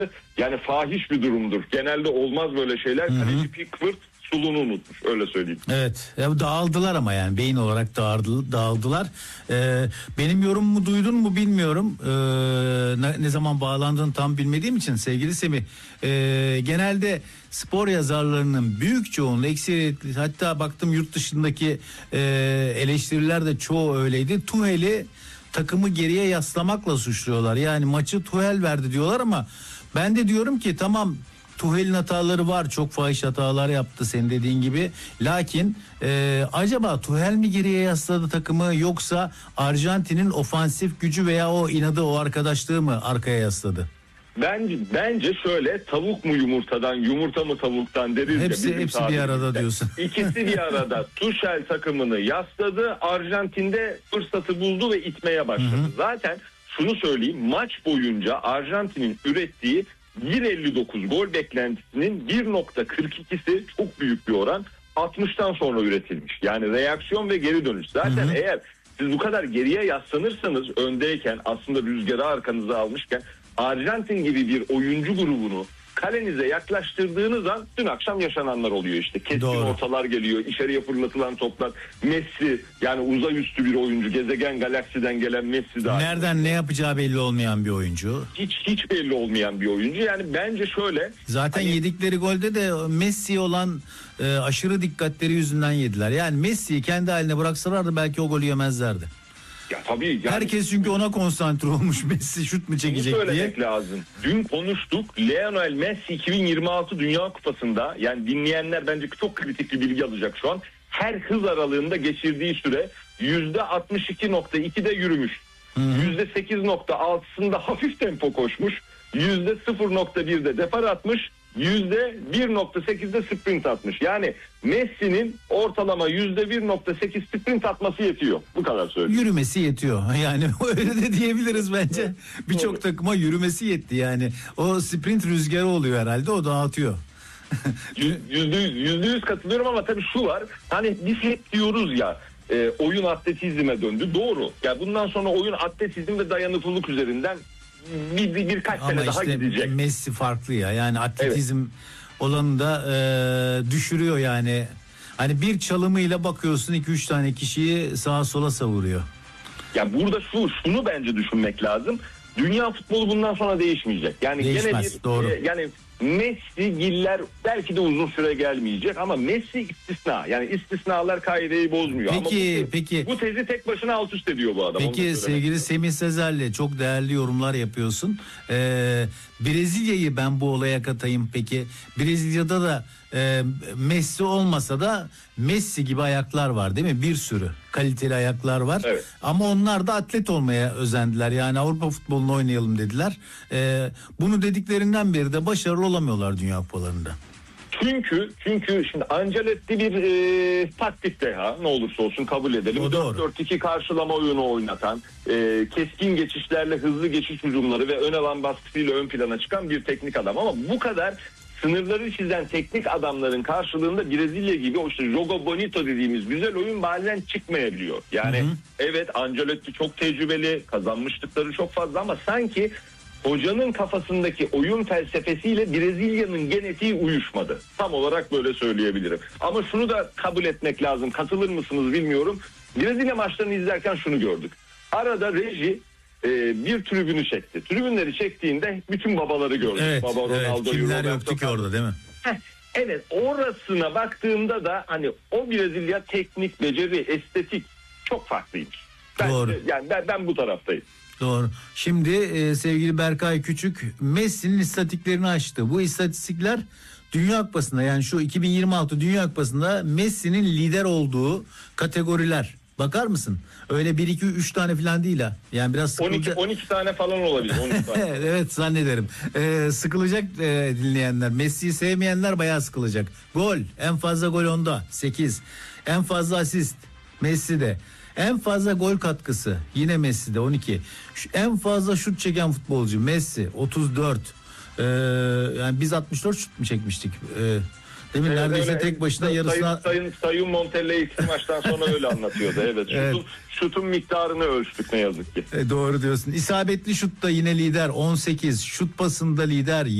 Yani fahiş bir durumdur. Genelde olmaz böyle şeyler. Kaleci Pickford sulunu unutmuş, öyle söyleyeyim. Evet. Ya dağıldılar ama yani beyin olarak dağıldılar. Benim yorumumu duydun mu bilmiyorum. Ne zaman bağlandığını tam bilmediğim için sevgili Semih. Genelde spor yazarlarının büyük çoğunluğu ekseriyetli, hatta baktım yurt dışındaki eleştiriler de çoğu öyleydi. Tuhel'i takımı geriye yaslamakla suçluyorlar. Yani maçı Tuhel verdi diyorlar ama ben de diyorum ki tamam, Tuhel'in hataları var, çok fahiş hatalar yaptı senin dediğin gibi. Lakin acaba Tuhel mi geriye yasladı takımı, yoksa Arjantin'in ofansif gücü veya o inadı, o arkadaşlığı mı arkaya yasladı? Bence şöyle, tavuk mu yumurtadan, yumurta mı tavuktan deriz. Hepsi bir arada diyorsun. İkisi bir arada. Tuchel takımını yasladı, Arjantin'de fırsatı buldu ve itmeye başladı. Zaten şunu söyleyeyim, maç boyunca Arjantin'in ürettiği 1.59 gol beklentisinin 1.42'si, çok büyük bir oran, 60'tan sonra üretilmiş. Yani reaksiyon ve geri dönüş. Zaten eğer siz bu kadar geriye yaslanırsanız, öndeyken, aslında rüzgarı arkanıza almışken, Arjantin gibi bir oyuncu grubunu kalenize yaklaştırdığınız an dün akşam yaşananlar oluyor işte. Keskin ortalar geliyor, içeriye fırlatılan toplar. Messi, yani uzay üstü bir oyuncu, gezegen galaksiden gelen Messi daha. Nereden ne yapacağı belli olmayan bir oyuncu. Hiç belli olmayan bir oyuncu. Yani bence şöyle. Zaten yedikleri golde de Messi'ye olan aşırı dikkatleri yüzünden yediler. Yani Messi'yi kendi haline bıraksalardı belki o golü yemezlerdi. Ya tabii yani, herkes çünkü ona konsantre olmuş, Messi şut mu çekecek diye. Söylemek lazım. Dün konuştuk. Lionel Messi 2026 Dünya Kupası'nda, yani dinleyenler bence çok kritik bir bilgi alacak şu an. Her hız aralığında geçirdiği süre %62.2'de yürümüş. %8.6'sında hafif tempo koşmuş. %0.1'de depar atmış. %1.8'de sprint atmış. Yani Messi'nin ortalama %1.8 sprint atması yetiyor. Bu kadar söyleyeyim. Yürümesi yetiyor. Yani öyle de diyebiliriz bence. Birçok takıma yürümesi yetti yani. O sprint rüzgarı oluyor herhalde, o dağıtıyor. %100 katılıyorum ama tabii şu var. Hani biz hep diyoruz ya, oyun atletizme döndü. Doğru. Ya bundan sonra oyun atletizm ve dayanıklılık üzerinden birkaç sene daha gidecek. Messi farklı ya. Yani atletizm olanı da düşürüyor yani. Hani bir çalımıyla bakıyorsun 2-3 tane kişiyi sağa sola savuruyor. Ya burada şunu bence düşünmek lazım. Dünya futbolu bundan sonra değişmeyecek. Yani değişmez, gene doğru. Yani Messi giller belki de uzun süre gelmeyecek ama Messi istisna. Yani istisnalar kaideyi bozmuyor. Peki. Bu tezi tek başına alt üst ediyor bu adam. Peki sevgili Semih Sezer'le çok değerli yorumlar yapıyorsun. Brezilya'yı ben bu olaya katayım peki. Brezilya'da da Messi olmasa da Messi gibi ayaklar var değil mi? Bir sürü kaliteli ayaklar var. Evet. Ama onlar da atlet olmaya özendiler. Yani Avrupa futbolunu oynayalım dediler. Bunu dediklerinden beri de başarılı olamıyorlar Dünya Kupalarında. Çünkü şimdi Ancelotti bir taktik deha, ne olursa olsun kabul edelim. 4-4-2 karşılama oyunu oynatan, keskin geçişlerle hızlı geçiş hücumları ve ön alan baskısıyla ön plana çıkan bir teknik adam. Ama bu kadar sınırları çizen teknik adamların karşılığında Brezilya gibi o işte jogo bonito dediğimiz güzel oyun bazen çıkmayabiliyor. Yani evet, Ancelotti çok tecrübeli, kazanmışlıkları çok fazla ama sanki hocanın kafasındaki oyun felsefesiyle Brezilya'nın genetiği uyuşmadı. Tam olarak böyle söyleyebilirim. Ama şunu da kabul etmek lazım. Katılır mısınız bilmiyorum. Brezilya maçlarını izlerken şunu gördük. Arada reji bir tribünü çekti. Tribünleri çektiğinde bütün babaları gördük. Evet, Baba Ronaldo, kimler yoktu ki orada değil mi? Evet, orasına baktığımda da hani o Brezilya teknik, beceri, estetik çok farklıymış. Doğru. Yani ben bu taraftayım. Doğru. Şimdi sevgili Berkay Küçük Messi'nin istatistiklerini açtı. Bu istatistikler Dünya Kupası'nda, yani şu 2026 Dünya Kupası'nda Messi'nin lider olduğu kategoriler. Bakar mısın? Öyle 1-2-3 tane falan değil ha. Yani biraz sıkılacak. 12 tane falan olabilir. 12 tane. Evet zannederim. Sıkılacak dinleyenler. Messi'yi sevmeyenler bayağı sıkılacak. Gol. En fazla gol onda. 8. En fazla asist. Messi'de. En fazla gol katkısı yine Messi'de 12. En fazla şut çeken futbolcu Messi 34. Yani biz 64 şut mu çekmiştik? Değil mi? Neredeyse tek başına yarısına... Sayın Montella ilk maçtan sonra öyle anlatıyordu. Evet. Evet. Şutun miktarını ölçtük ne yazık ki. Doğru diyorsun. İsabetli şutta yine lider 18. Şut pasında lider